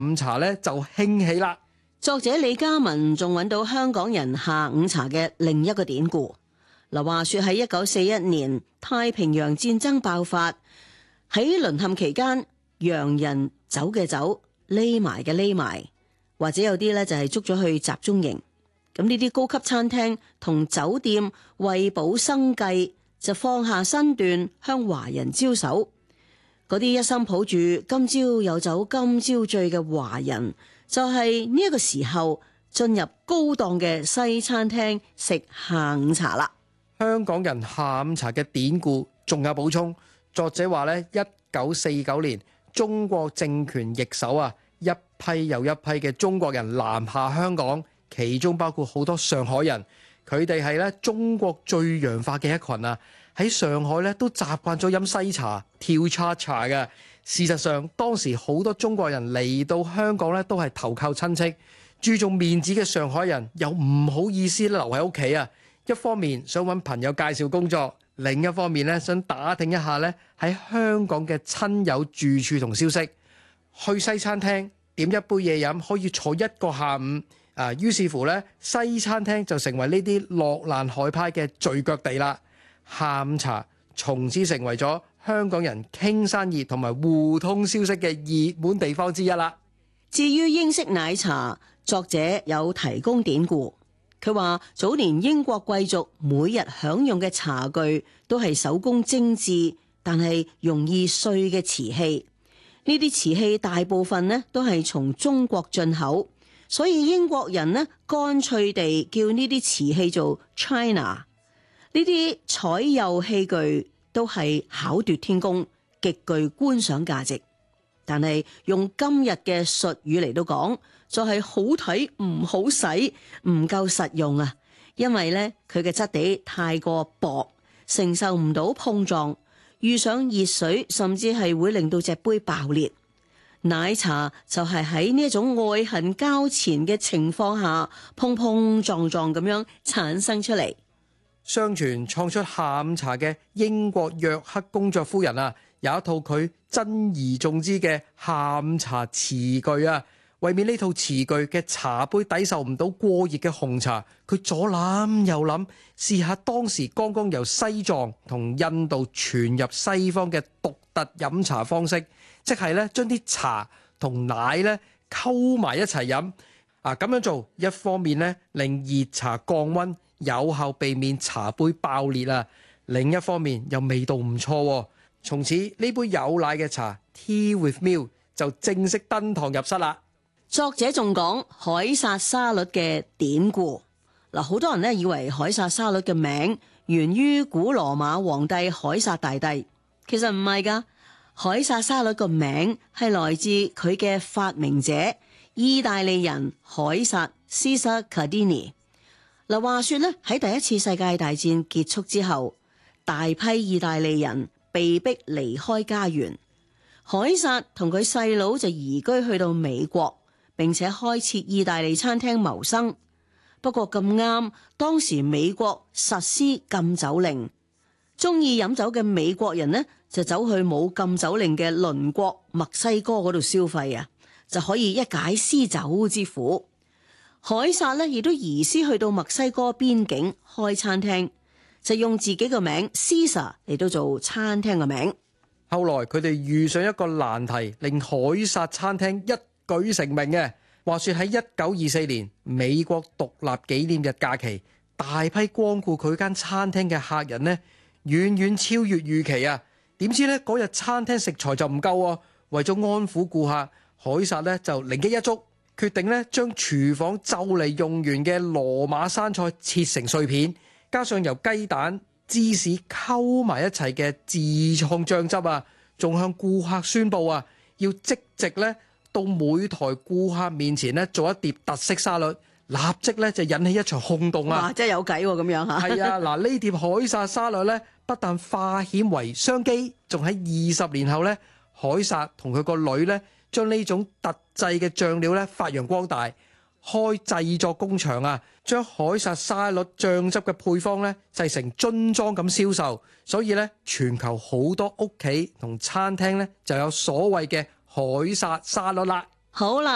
午茶咧就興起啦。 作者李嘉文仲揾到香港人下午茶嘅另一個典故。嗱，話說喺1941年太平洋戰爭爆發，喺淪陷期間，洋人走嘅走，匿埋嘅匿埋，或者有啲咧就係捉咗去集中營。咁呢啲高級餐廳同酒店為保生計，就放下身段向華人招手。嗰啲一心抱住今朝有酒今朝醉嘅華人，就係呢一個時候進入高檔嘅西餐廳食下午茶啦。 香港人下午茶嘅典故仲有補充，作者話咧，1949年中國政權易手啊，一批又一批嘅中國人南下香港，其中包括好多上海人，佢哋係咧中國最洋化嘅一群啊。喺上海咧都習慣咗飲西茶、跳叉茶嘅。事實上，當時好多中國人嚟到香港咧都係投靠親戚，注重面子嘅上海人又唔好意思留喺屋企啊。一方面想揾朋友介紹工作，另一方面咧想打聽一下咧喺香港嘅親友住處同消息。去西餐廳點一杯嘢飲可以坐一個下午啊，於是乎咧西餐廳就成為呢啲落難海派嘅聚腳地啦。下午茶從此成為咗香港人傾生意同埋互通消息嘅熱門地方之一啦。 至於英式奶茶，作者有提供典故。佢話早年英國貴族每日享用嘅茶具都係手工精緻，但係容易碎嘅瓷器。呢啲瓷器大部分呢都係從中國進口，所以英國人呢乾脆地叫呢啲瓷器做 China。呢啲彩釉器具都係巧奪天工，極具觀賞價值。但係用今日嘅術語嚟到講，就係好睇唔好使，唔夠實用啊！因為咧佢嘅質地太過薄，承受唔到碰撞，遇上熱水甚至係會令到隻杯爆裂。奶茶就係喺呢一種愛恨交纏嘅情況下，碰碰撞撞咁樣產生出嚟。 相傳創出下午茶嘅英國約克公爵夫人啊，有一套佢珍而重之嘅下午茶瓷具啊。為免呢套瓷具嘅茶杯抵受唔到過熱嘅紅茶，佢左諗右諗，試下當時剛剛由西藏同印度傳入西方嘅獨特飲茶方式，即係咧將啲茶同奶咧溝埋一齊飲。咁樣做，一方面咧令熱茶降溫，有效避免茶杯爆裂啊；另一方面又味道唔錯。從此呢杯有奶嘅茶 Tea with Milk 就正式登堂入室啦。 作者仲講凱撒沙律嘅典故。嗱，好多人咧以為凱撒沙律嘅名源於古羅馬皇帝凱撒大帝，其實唔係噶。凱撒沙律個名係來自佢嘅發明者意大利人凱撒 Caesar Cardini。嗱，話說咧喺第一次世界大戰結束之後，大批意大利人被逼離開家園，凱撒同佢細佬就移居去到美國，並且開設意大利餐廳謀生。不過咁啱，當時美國實施禁酒令，中意飲酒嘅美國人呢就走去冇禁酒令嘅鄰國墨西哥嗰度消費啊，就可以一解絲酒之苦。凱撒呢亦都移師去到墨西哥邊境開餐廳，就用自己個名 Caesar 嚟到做餐廳嘅名。 後來佢哋遇上一個難題，令凱撒餐廳一舉成名嘅。話說喺1924年美國獨立紀念日假期，大批光顧佢間餐廳嘅客人呢，遠遠超越預期啊！點知呢嗰日餐廳食材就唔夠喎，為咗安撫顧客，凱撒呢就靈機一觸，決定呢將廚房就嚟用完嘅羅馬生菜切成碎片，加上由雞蛋、芝士溝埋一齊嘅自創醬汁啊，仲向顧客宣布啊，要即席呢到每台顧客面前呢做一碟特色沙律，立即呢就引起一場轟動啊！ 哇，真係有計喎咁樣嚇。 係啊，嗱呢碟凱撒沙律呢，不但化險為商機，仲喺20年後呢，凱撒同佢個女呢將呢種特製嘅醬料呢發揚光大，開製作工場啊，將凱撒沙律醬汁嘅配方呢製成樽裝咁銷售，所以呢，全球好多屋企同餐廳呢就有所謂嘅凱撒沙律啦。 好啦。